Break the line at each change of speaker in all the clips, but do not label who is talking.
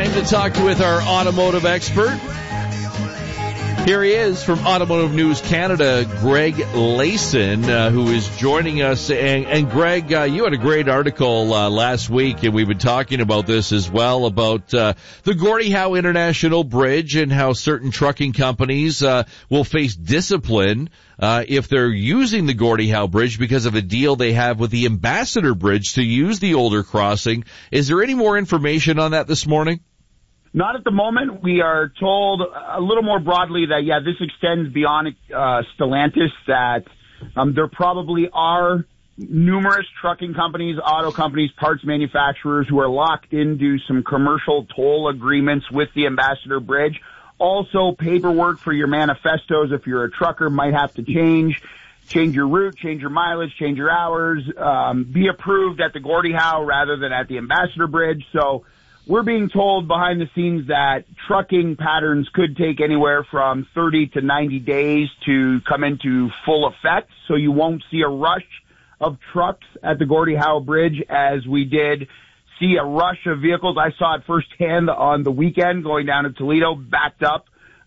Time to talk with our automotive expert. Here he is from Automotive News Canada, Greg Layson, who is joining us. And Greg, you had a great article last week, and we've been talking about this as well, about the Gordie Howe International Bridge and how certain trucking companies will face discipline if they're using the Gordie Howe Bridge because of a deal they have with the Ambassador Bridge to use the older crossing. Is there any more information on that this morning?
Not at the moment. We are told a little more broadly that, this extends beyond Stellantis, that there probably are numerous trucking companies, auto companies, parts manufacturers who are locked into some commercial toll agreements with the Ambassador Bridge. Also, paperwork for your manifestos, if you're a trucker, might have to change your route, change your mileage, change your hours, be approved at the Gordie Howe rather than at the Ambassador Bridge. So we're being told behind the scenes that trucking patterns could take anywhere from 30 to 90 days to come into full effect. So you won't see a rush of trucks at the Gordie Howe Bridge as we did see a rush of vehicles. I saw it firsthand on the weekend going down to Toledo, backed up.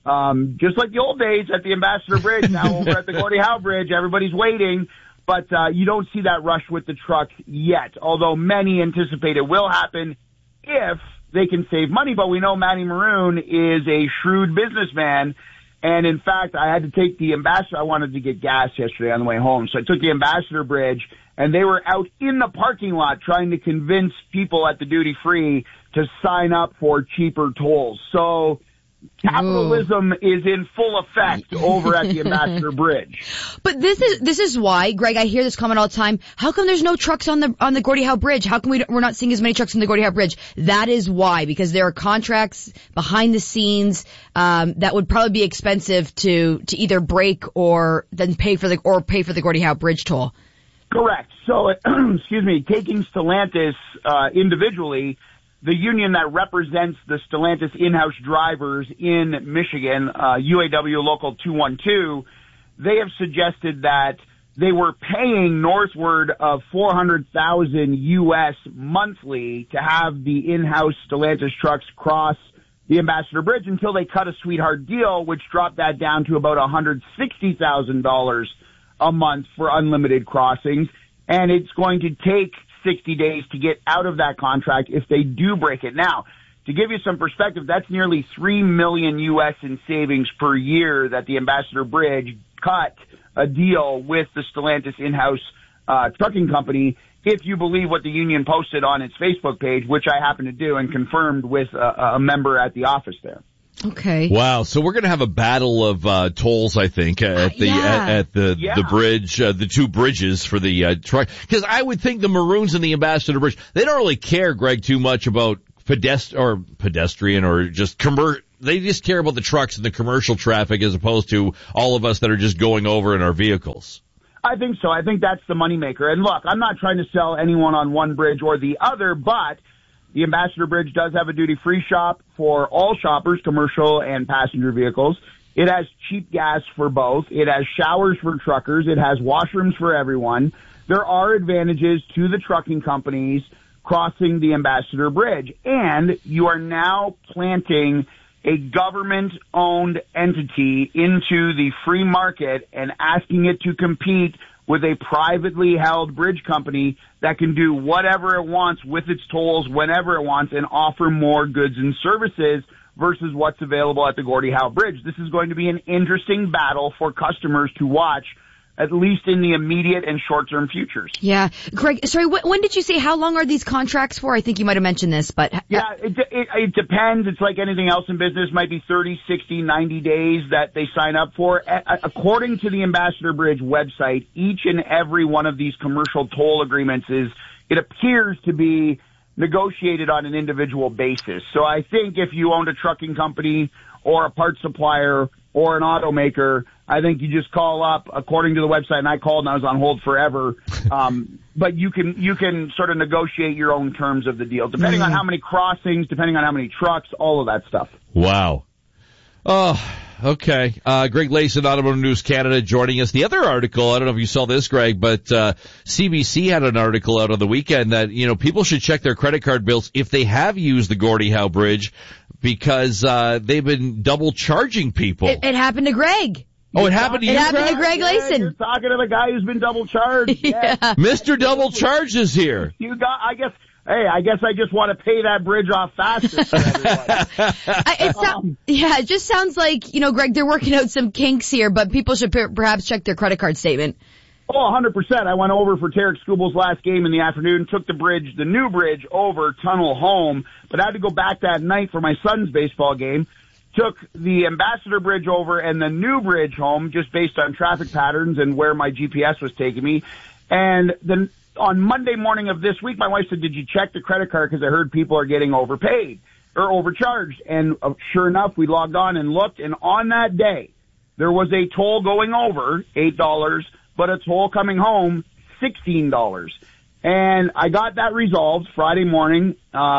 Just like the old days at the Ambassador Bridge, now over at the Gordie Howe Bridge, everybody's waiting. But you don't see that rush with the trucks yet, although many anticipate it will happen if they can save money. But we know Matty Maroon is a shrewd businessman. And in fact, I had to take the Ambassador. I wanted to get gas yesterday on the way home. So I took the Ambassador Bridge, and they were out in the parking lot trying to convince people at the duty free to sign up for cheaper tolls. So capitalism is in full effect over at the Ambassador Bridge.
But this is why, Greg, I hear this comment all the time. How come there's no trucks on the Gordie Howe Bridge? How come we're not seeing as many trucks on the Gordie Howe Bridge? That is why, because there are contracts behind the scenes that would probably be expensive to either break or then pay for the Gordie Howe Bridge toll.
Correct. So, taking Stellantis individually, the union that represents the Stellantis in-house drivers in Michigan, UAW Local 212, they have suggested that they were paying northward of $400,000 US monthly to have the in-house Stellantis trucks cross the Ambassador Bridge until they cut a sweetheart deal, which dropped that down to about $160,000 a month for unlimited crossings. And it's going to take 60 days to get out of that contract if they do break it. Now, to give you some perspective, that's nearly $3 million US in savings per year that the Ambassador Bridge cut a deal with the Stellantis in-house trucking company, if you believe what the union posted on its Facebook page, which I happen to do and confirmed with a member at the office there.
Okay.
Wow. So we're going to have a battle of tolls, I think, at the bridge, the two bridges for the truck. Because I would think the Maroons and the Ambassador Bridge, they don't really care, Greg, too much about pedestrian or just they just care about the trucks and the commercial traffic as opposed to all of us that are just going over in our vehicles.
I think so. I think that's the moneymaker. And look, I'm not trying to sell anyone on one bridge or the other, but the Ambassador Bridge does have a duty-free shop for all shoppers, commercial and passenger vehicles. It has cheap gas for both. It has showers for truckers. It has washrooms for everyone. There are advantages to the trucking companies crossing the Ambassador Bridge. And you are now planting a government-owned entity into the free market and asking it to compete with a privately held bridge company that can do whatever it wants with its tolls whenever it wants and offer more goods and services versus what's available at the Gordie Howe Bridge. This is going to be an interesting battle for customers to watch, at least in the immediate and short-term futures.
Yeah. Greg, sorry, when did you say, how long are these contracts for? I think you might have mentioned this, but...
Yeah, it depends. It's like anything else in business. Might be 30, 60, 90 days that they sign up for. According to the Ambassador Bridge website, each and every one of these commercial toll agreements it appears to be negotiated on an individual basis. So I think if you owned a trucking company or a parts supplier or an automaker, I think you just call up according to the website, and I called and I was on hold forever. But you can sort of negotiate your own terms of the deal, depending on how many crossings, depending on how many trucks, all of that stuff.
Wow. Oh, Okay. Greg Layson, Automotive News Canada, joining us. The other article, I don't know if you saw this, Greg, but CBC had an article out on the weekend that, people should check their credit card bills if they have used the Gordie Howe Bridge because they've been double charging people.
It happened to Greg.
Oh, it happened to you,
It happened to Greg Layson.
You're talking to the guy who's been double charged.
Yeah.
Mr. Double Charge is here.
I guess I just want to pay that bridge off faster for everyone.
It just sounds like, Greg, they're working out some kinks here, but people should perhaps check their credit card statement.
Oh, 100%. I went over for Tarek Skubal's last game in the afternoon, took the new bridge over, tunnel home, but I had to go back that night for my son's baseball game. Took the Ambassador Bridge over and the new bridge home just based on traffic patterns and where my GPS was taking me. And then on Monday morning of this week, my wife said, did you check the credit card? Because I heard people are getting overpaid or overcharged. And sure enough, we logged on and looked. And on that day, there was a toll going over, $8, but a toll coming home, $16. And I got that resolved Friday morning.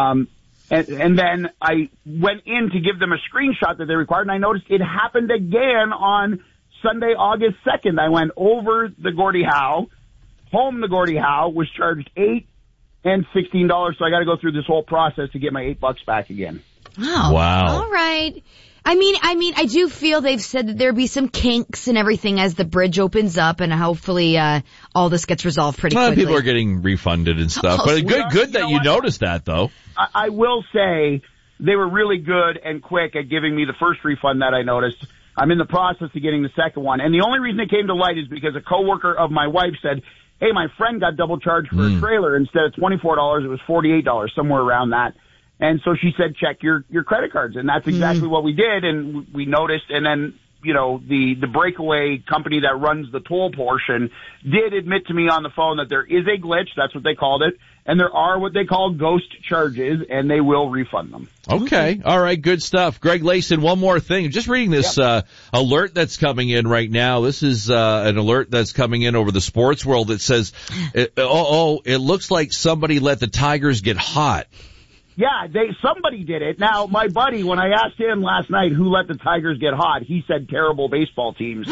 And then I went in to give them a screenshot that they required, and I noticed it happened again on Sunday, August 2nd. I went over the Gordie Howe, home the Gordie Howe, was charged $8 and $16, so I got to go through this whole process to get my $8 back again.
Oh,
wow.
All right. I mean, I do feel they've said that there'll be some kinks and everything as the bridge opens up, and hopefully all this gets resolved pretty quickly.
People are getting refunded and stuff, but good that you noticed that, though.
I will say they were really good and quick at giving me the first refund that I noticed. I'm in the process of getting the second one. And the only reason it came to light is because a coworker of my wife said, hey, my friend got double charged for a trailer. Instead of $24, it was $48, somewhere around that. And so she said, check your credit cards. And that's exactly what we did. And we noticed. And then, the breakaway company that runs the toll portion did admit to me on the phone that there is a glitch. That's what they called it. And there are what they call ghost charges, and they will refund them.
Okay. All right. Good stuff. Greg Layson, one more thing. Just reading this alert that's coming in right now. This is an alert that's coming in over the sports world that says, it looks like somebody let the Tigers get hot.
Yeah, somebody did it. Now, my buddy, when I asked him last night who let the Tigers get hot, he said terrible baseball teams.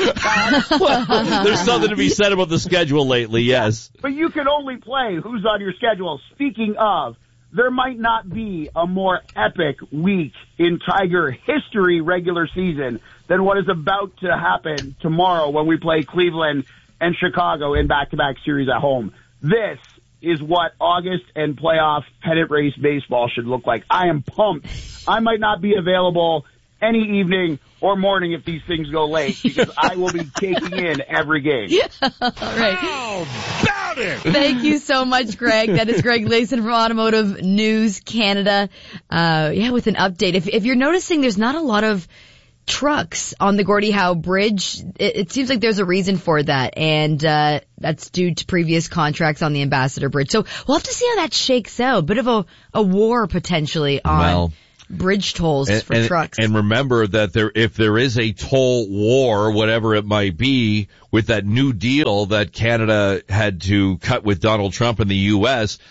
There's something to be said about the schedule lately, yes.
But you can only play who's on your schedule. Speaking of, there might not be a more epic week in Tiger history regular season than what is about to happen tomorrow when we play Cleveland and Chicago in back-to-back series at home. This is what August and playoff pennant race baseball should look like. I am pumped. I might not be available any evening or morning if these things go late because I will be taking in every game.
All right.
How about it?
Thank you so much, Greg. That is Greg Layson from Automotive News Canada. With an update. If you're noticing there's not a lot of trucks on the Gordie Howe Bridge, it seems like there's a reason for that, and that's due to previous contracts on the Ambassador Bridge. So we'll have to see how that shakes out. Bit of a war potentially on bridge tolls for trucks.
And remember that if there is a toll war, whatever it might be, with that new deal that Canada had to cut with Donald Trump and the U.S.,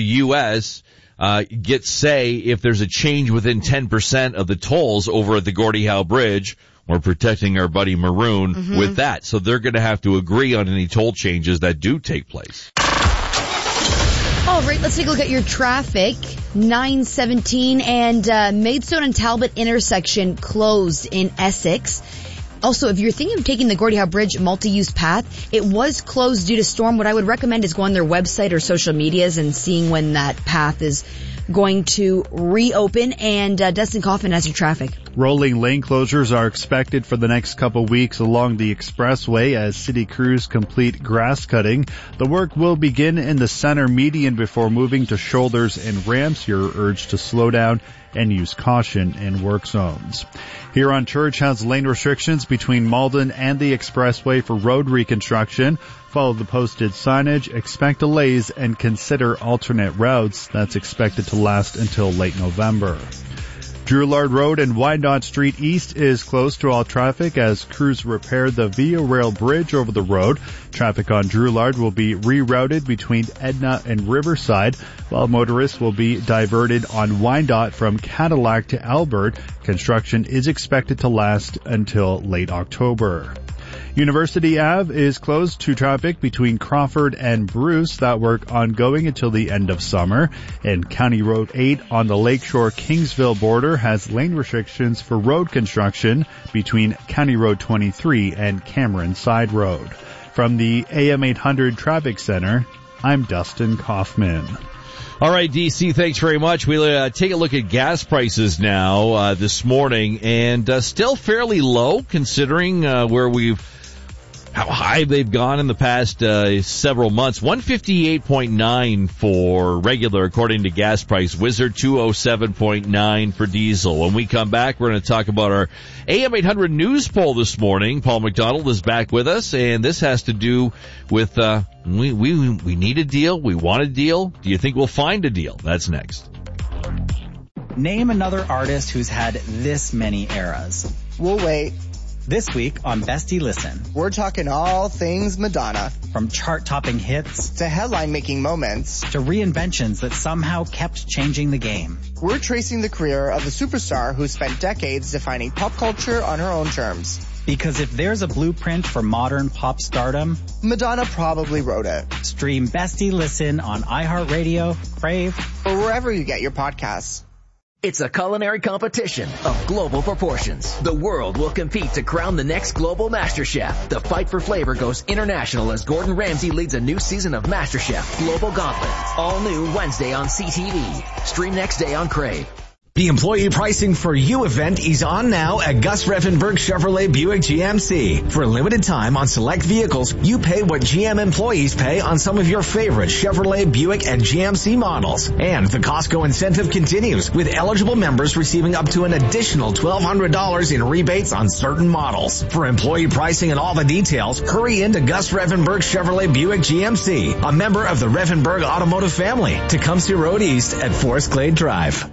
gets say if there's a change within 10% of the tolls over at the Gordie Howe Bridge. We're protecting our buddy Maroon with that. So they're going to have to agree on any toll changes that do take place.
All right, let's take a look at your traffic. 9:17 and Maidstone and Talbot intersection closed in Essex. Also, if you're thinking of taking the Gordie Howe Bridge multi-use path, it was closed due to storm. What I would recommend is go on their website or social medias and seeing when that path is going to reopen. And Dustin Kaufman has your traffic.
Rolling lane closures are expected for the next couple weeks along the expressway as city crews complete grass cutting. The work will begin in the center median before moving to shoulders and ramps. You're urged to slow down and use caution in work zones. Huron Church has lane restrictions between Malden and the expressway for road reconstruction. Follow the posted signage, expect delays, and consider alternate routes. That's expected to last until late November. Drouillard Road and Wyandotte Street East is closed to all traffic as crews repair the Via Rail Bridge over the road. Traffic on Drouillard will be rerouted between Edna and Riverside, while motorists will be diverted on Wyandotte from Cadillac to Albert. Construction is expected to last until late October. University Ave is closed to traffic between Crawford and Bruce. That work ongoing until the end of summer. And County Road 8 on the Lakeshore Kingsville border has lane restrictions for road construction between County Road 23 and Cameron Side Road. From the AM 800 Traffic Center, I'm Dustin Kaufman.
All right, DC, thanks very much. We'll take a look at gas prices now this morning, and still fairly low considering how high they've gone in the past several months. 158.9 for regular, according to Gas Price Wizard, 207.9 for diesel. When we come back, we're going to talk about our AM 800 news poll this morning. Paul McDonald is back with us, and this has to do with we need a deal, we want a deal. Do you think we'll find a deal? That's next.
Name another artist who's had this many eras.
We'll wait.
This week on Bestie Listen.
We're talking all things Madonna.
From chart-topping hits
to headline-making moments
to reinventions that somehow kept changing the game.
We're tracing the career of a superstar who spent decades defining pop culture on her own terms.
Because if there's a blueprint for modern pop stardom,
Madonna probably wrote it.
Stream Bestie Listen on iHeartRadio, Crave,
or wherever you get your podcasts.
It's a culinary competition of global proportions. The world will compete to crown the next global MasterChef. The fight for flavor goes international as Gordon Ramsay leads a new season of MasterChef Global Gauntlet. All new Wednesday on CTV. Stream next day on Crave.
The employee pricing for you event is on now at Gus Reffenberg Chevrolet Buick GMC. For a limited time on select vehicles, you pay what GM employees pay on some of your favorite Chevrolet, Buick, and GMC models. And the Costco incentive continues, with eligible members receiving up to an additional $1,200 in rebates on certain models. For employee pricing and all the details, hurry into Gus Reffenberg Chevrolet Buick GMC, a member of the Reffenberg Automotive family, Tecumseh Road East at Forest Glade Drive.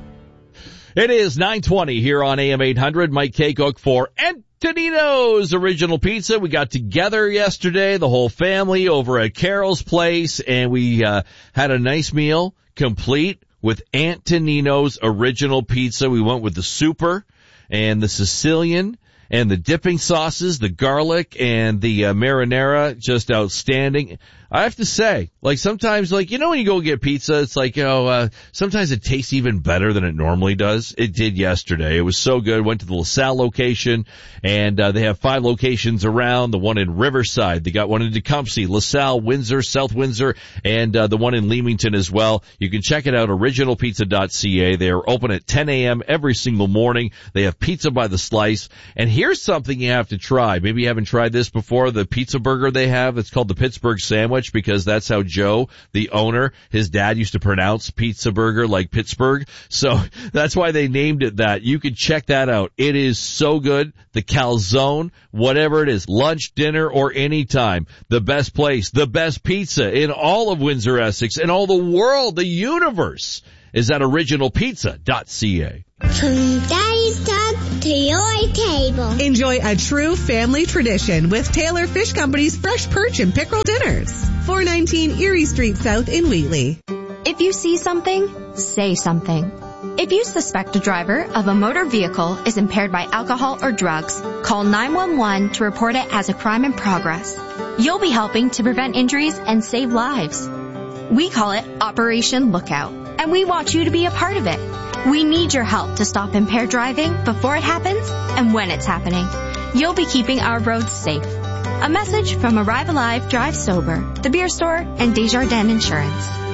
It is 9:20 here on AM 800. Mike Kaycook for Antonino's Original Pizza. We got together yesterday, the whole family, over at Carol's place, and we had a nice meal, complete with Antonino's Original Pizza. We went with the super and the Sicilian and the dipping sauces, the garlic and the marinara, just outstanding. I have to say, like sometimes, like, you know, when you go get pizza, it's like, sometimes it tastes even better than it normally does. It did yesterday. It was so good. Went to the LaSalle location, and they have 5 locations around. The one in Riverside. They got one in Tecumseh, LaSalle, Windsor, South Windsor, and the one in Leamington as well. You can check it out, originalpizza.ca. They are open at 10 a.m. every single morning. They have pizza by the slice. And here's something you have to try. Maybe you haven't tried this before. The pizza burger they have, it's called the Pittsburgh Sandwich, because that's how Joe, the owner, his dad used to pronounce pizza burger like Pittsburgh. So that's why they named it that. You can check that out. It is so good. The calzone, whatever it is, lunch, dinner, or any time. The best place, the best pizza in all of Windsor, Essex, and all the world, the universe, is at originalpizza.ca.
From Daddy's tub to your table.
Enjoy a true family tradition with Taylor Fish Company's fresh perch and pickerel dinners. 419 Erie Street South in Wheatley.
If you see something, say something. If you suspect a driver of a motor vehicle is impaired by alcohol or drugs, call 911 to report it as a crime in progress. You'll be helping to prevent injuries and save lives. We call it Operation Lookout, and we want you to be a part of it. We need your help to stop impaired driving before it happens and when it's happening. You'll be keeping our roads safe. A message from Arrive Alive, Drive Sober, The Beer Store, and Desjardins Insurance.